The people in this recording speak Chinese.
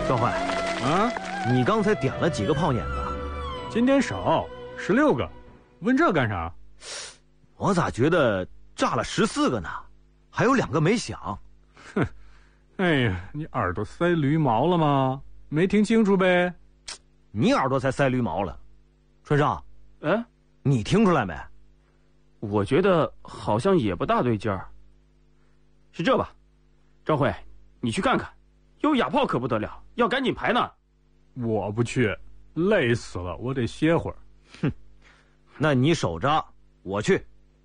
赵坏， 啊， 你刚才点了几个炮眼子？ 今天少，16个，问这干啥？ 我咋觉得炸了14个呢？还有2个没响。 哼，哎呀，你耳朵塞驴毛了吗？没听清楚呗？ 你耳朵才塞驴毛了。川上，你听出来没？ 我觉得好像也不大对劲儿。是这吧，张辉，你去看看，有哑炮可不得了，要赶紧排呢。 我不去，累死了，我得歇会儿。 哼，那你守着，我去。